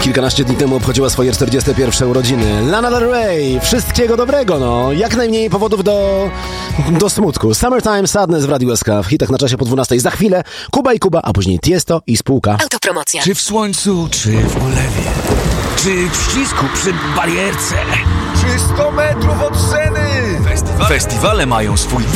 kilkanaście dni temu obchodziła swoje 41 urodziny. Lana Del Rey, wszystkiego dobrego, no. Jak najmniej powodów do smutku. Summertime Sadness w Radiu SK, w hitach na czasie po 12. Za chwilę Kuba i Kuba, a później Tiesto i spółka. Autopromocja. Czy w słońcu, czy w ulewie, czy w ścisku przy barierce, czy 100 metrów od sceny. Festiwale mają swój